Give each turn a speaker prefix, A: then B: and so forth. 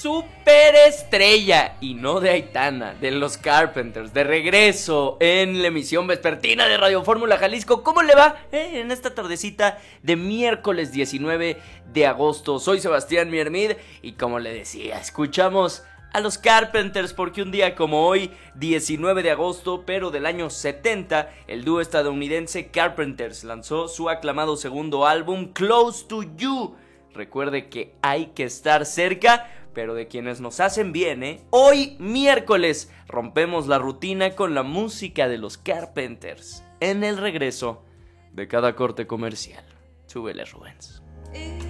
A: superestrella, y no de Aitana, de los Carpenters, de regreso en la emisión vespertina de Radio Fórmula Jalisco. ¿Cómo le va en esta tardecita de miércoles 19 de agosto? Soy Sebastián Miermid y como le decía, escuchamos a los Carpenters porque un día como hoy, 19 de agosto, pero del año 70, el dúo estadounidense Carpenters lanzó su aclamado segundo álbum, Close to You. Recuerde que hay que estar cerca, pero de quienes nos hacen bien, ¿eh? Hoy, miércoles, rompemos la rutina con la música de los Carpenters en el regreso de cada corte comercial. Súbele, Rubens.